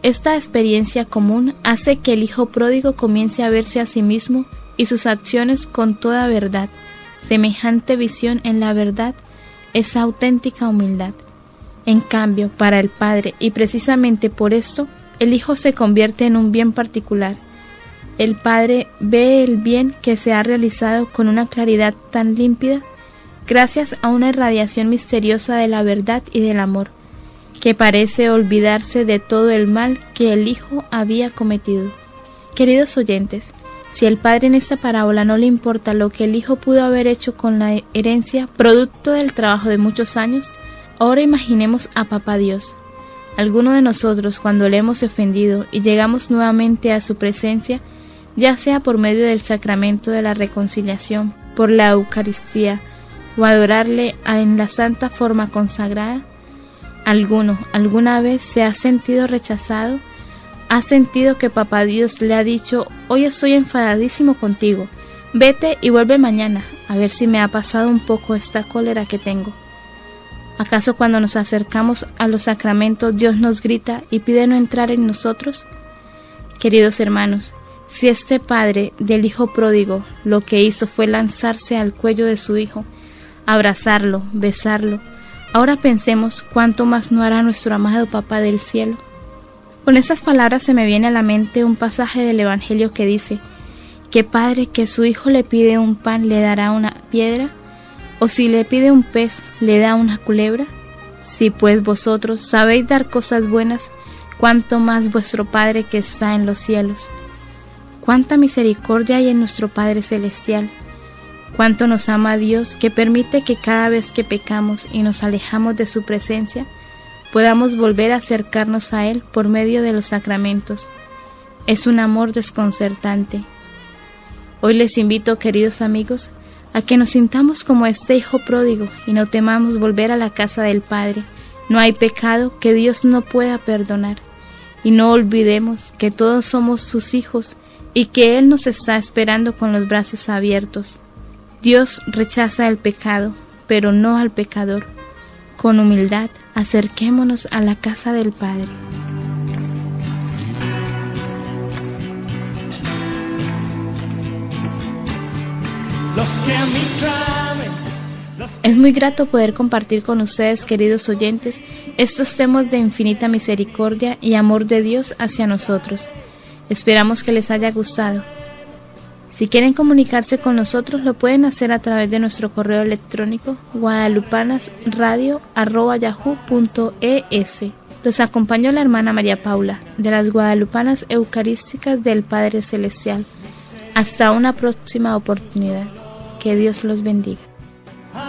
Esta experiencia común hace que el hijo pródigo comience a verse a sí mismo y sus acciones con toda verdad. Semejante visión en la verdad es auténtica humildad. En cambio, para el padre, y precisamente por esto, el hijo se convierte en un bien particular. El padre ve el bien que se ha realizado con una claridad tan límpida, gracias a una irradiación misteriosa de la verdad y del amor, que parece olvidarse de todo el mal que el hijo había cometido. Queridos oyentes, si al padre en esta parábola no le importa lo que el hijo pudo haber hecho con la herencia, producto del trabajo de muchos años, ahora imaginemos a Papá Dios. Alguno de nosotros, cuando le hemos ofendido y llegamos nuevamente a su presencia, ya sea por medio del sacramento de la reconciliación, por la Eucaristía, o adorarle en la santa forma consagrada, ¿alguna vez se ha sentido rechazado? ¿Ha sentido que Papá Dios le ha dicho: hoy estoy enfadadísimo contigo, vete y vuelve mañana, a ver si me ha pasado un poco esta cólera que tengo? ¿Acaso cuando nos acercamos a los sacramentos Dios nos grita y pide no entrar en nosotros? Queridos hermanos, si este padre del hijo pródigo lo que hizo fue lanzarse al cuello de su hijo, abrazarlo, besarlo, ahora pensemos cuánto más no hará nuestro amado Papá del cielo. Con estas palabras se me viene a la mente un pasaje del Evangelio que dice: ¿qué padre que su hijo le pide un pan le dará una piedra? ¿O si le pide un pez le da una culebra? Si pues vosotros sabéis dar cosas buenas, cuánto más vuestro Padre que está en los cielos. Cuánta misericordia hay en nuestro Padre Celestial. Cuánto nos ama Dios, que permite que cada vez que pecamos y nos alejamos de su presencia, podamos volver a acercarnos a Él por medio de los sacramentos. Es un amor desconcertante. Hoy les invito, queridos amigos, a que nos sintamos como este hijo pródigo y no temamos volver a la casa del Padre. No hay pecado que Dios no pueda perdonar. Y no olvidemos que todos somos sus hijos y que Él nos está esperando con los brazos abiertos. Dios rechaza el pecado, pero no al pecador. Con humildad, acerquémonos a la casa del Padre. Es muy grato poder compartir con ustedes, queridos oyentes, estos temas de infinita misericordia y amor de Dios hacia nosotros. Esperamos que les haya gustado. Si quieren comunicarse con nosotros, lo pueden hacer a través de nuestro correo electrónico guadalupanasradio@yahoo.es. Los acompañó la hermana María Paula, de las Guadalupanas Eucarísticas del Padre Celestial. Hasta una próxima oportunidad. Que Dios los bendiga.